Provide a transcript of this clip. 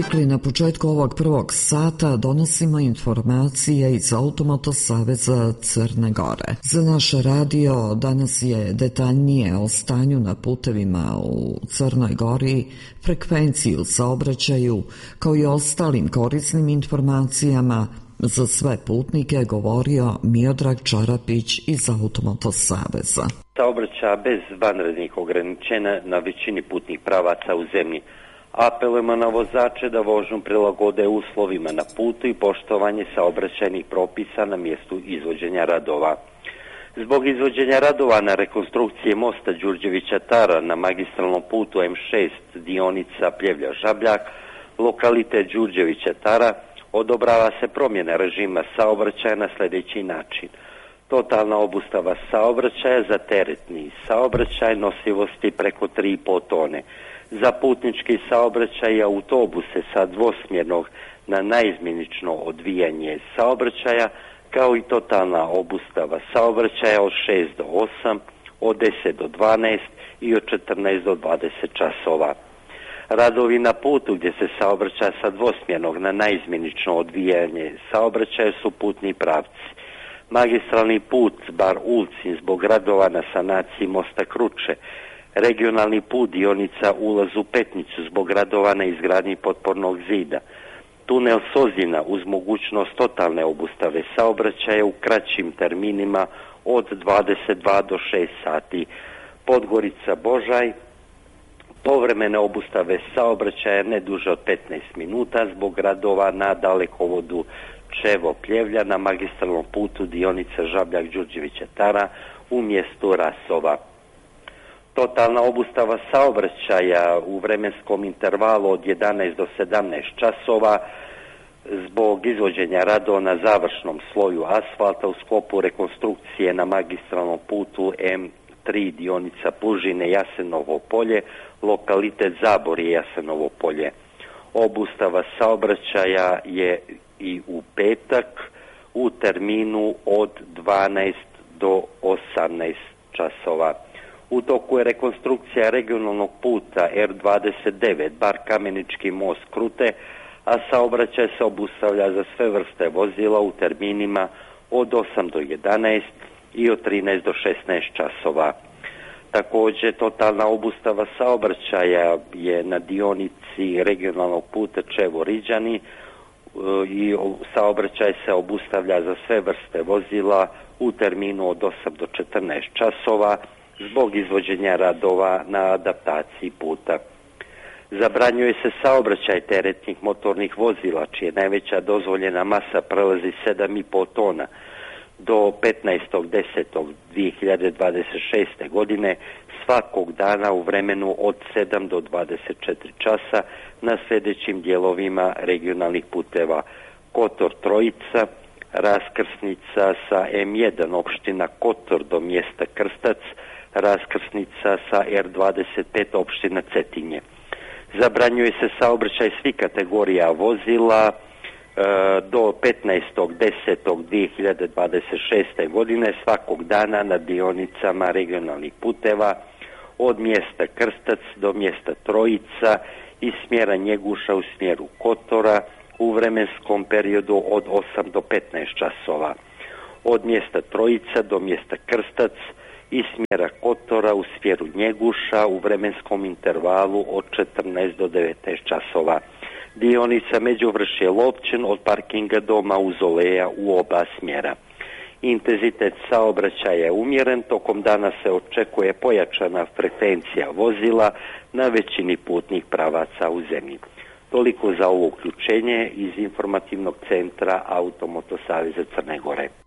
navikli, na početku ovog prvog sata donosimo informacije iz Automoto Saveza Crne Gore. Za naš radio danas je detaljnije o stanju na putevima u Crnoj Gori, frekvenciji u saobraćaju, kao i ostalim korisnim informacijama za sve putnike govorio Miodrag Čarapić iz Automoto Saveza. Saobraćaja bez vanrednih ograničenja na većini putnih pravaca u zemlji. Apelujemo na vozače da vožnju prilagode uslovima na putu i poštovanje saobraćajnih propisa na mjestu izvođenja radova. Zbog izvođenja radova na rekonstrukciji mosta Đurđevića Tara na magistralnom putu M6 dionica Pljevlja-Žabljak, lokalitet Đurđevića Tara, odobrava se promjena režima saobraćaja na sljedeći način. Totalna obustava saobraćaja za teretni saobraćaj nosivosti preko 3,5 tone. Za putnički saobraćaj i autobuse sa dvosmjernog na naizmjenično odvijanje saobraćaja, kao i totalna obustava saobraćaja od 6 do 8, od 10 do 12 i od 14 do 20 časova. Radovi na putu gdje se saobraća sa dvosmjernog na naizmjenično odvijanje saobraćaja su putni pravci. Magistralni put Bar-Ulcinj zbog radova na sanaciji mosta Kruče, regionalni put dionica ulaz u Petnicu zbog radova na izgradnji potpornog zida, tunel Sozina uz mogućnost totalne obustave saobraćaja u kraćim terminima od 22 do 6 sati, Podgorica Božaj, povremene obustave saobraćaja ne duže od 15 minuta zbog radova na dalekovodu Čevo-Pljevlja na magistralnom putu dionica Žabljak-Đurđevića Tara u mjestu Rasova. Totalna obustava saobraćaja u vremenskom intervalu od 11 do 17 časova zbog izvođenja radova na završnom sloju asfalta u sklopu rekonstrukcije na magistralnom putu M3 dionica Plužine Jasenovo polje, lokalitet Zaborje Jasenovo polje. Obustava saobraćaja je i u petak u terminu od 12 do 18 časova. U toku je rekonstrukcija regionalnog puta R29 Bar Kamenički most Krute, a saobraćaj se obustavlja za sve vrste vozila u terminima od 8 do 11 i od 13 do 16 časova. Također totalna obustava saobraćaja je na dionici regionalnog puta Čevo-Riđani i saobraćaj se obustavlja za sve vrste vozila u terminu od 8 do 14 časova zbog izvođenja radova na adaptaciji puta. Zabranjuje se saobraćaj teretnih motornih vozila čija najveća dozvoljena masa prelazi 7,5 tona do 15.10.2026. godine svakog dana u vremenu od 7 do 24 časa na sljedećim dijelovima regionalnih puteva: Kotor Trojica, raskrsnica sa M1 opština Kotor do mjesta Krstac, raskrsnica sa R25 opština Cetinje. Zabranjuje se saobraćaj svih kategorija vozila do 15.10.2026. godine svakog dana na dionicama regionalnih puteva od mjesta Krstac do mjesta Trojica i smjera Njeguša u smjeru Kotora u vremenskom periodu od 8 do 15 časova. Od mjesta Trojica do mjesta Krstac i smjera Kotora u smjeru Njeguša u vremenskom intervalu od 14 do 19 časova. Dionica Međuvršje-Lovćen od parkinga do Mauzoleja u oba smjera. Intenzitet saobraćaja je umjeren, tokom dana se očekuje pojačana frekvencija vozila na većini putnih pravaca u zemlji. Toliko za ovo uključenje iz informativnog centra Automoto Saveza Crne Gore.